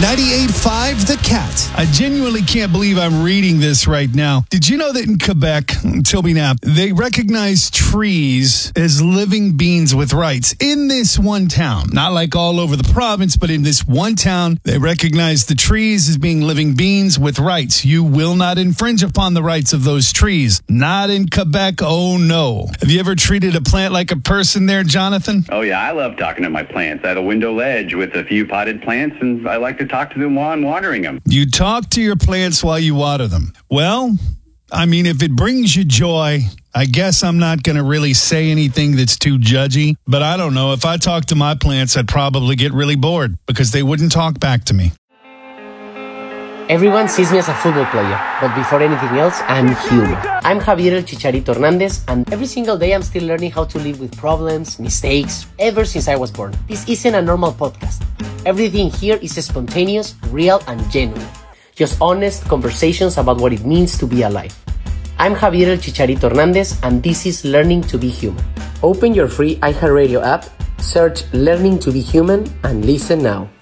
98.5 The Cat. I genuinely can't believe I'm reading this right now. Did you know that in Quebec, Tilby-Nap, they recognize trees as living beings with rights in this one town? Not like all over the province, but in this one town, they recognize the trees as being living beings with rights. You will not infringe upon the rights of those trees. Not in Quebec, oh no. Have you ever treated a plant like a person there, Jonathan? Oh yeah, I love talking to my plants. I had a window ledge with a few potted plants, and I like to talk to them while I'm watering them. You talk to your plants while you water them. Well, I mean, if it brings you joy, I guess I'm not going to really say anything that's too judgy. But I don't know. If I talked to my plants, I'd probably get really bored because they wouldn't talk back to me. Everyone sees me as a football player, but before anything else, I'm human. I'm Javier El Chicharito Hernandez, and every single day I'm still learning how to live with problems, mistakes, ever since I was born. This isn't a normal podcast. Everything here is spontaneous, real, and genuine. Just honest conversations about what it means to be alive. I'm Javier El Chicharito Hernandez, and this is Learning to be Human. Open your free iHeartRadio app, search Learning to be Human, and listen now.